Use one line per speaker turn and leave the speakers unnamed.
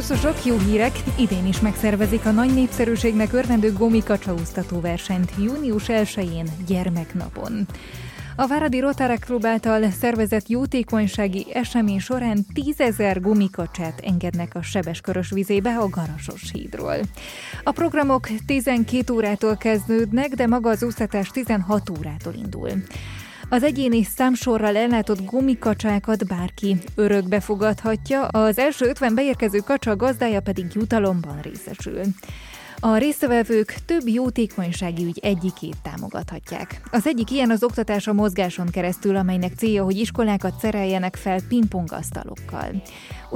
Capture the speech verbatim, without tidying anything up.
Sportoszok, jó hírek! Idén is megszervezik a nagy népszerűségnek örvendő gumikacsaúztató versenyt június elsején, gyermeknapon. A Váradi Rotary Klub által szervezett jótékonysági esemény során tízezer gumikacsát engednek a Sebes-Körös vizébe a Garasos hídról. A programok tizenkét órától kezdődnek, de maga az úsztatás tizenhat órától indul. Az egyéni számsorral ellátott gumikacsákat bárki örökbe fogadhatja, az első ötven beérkező kacsa gazdája pedig jutalomban részesül. A résztvevők több jótékonysági ügy egyikét támogathatják. Az egyik ilyen az oktatás a mozgáson keresztül, amelynek célja, hogy iskolákat szereljenek fel pingpongasztalokkal.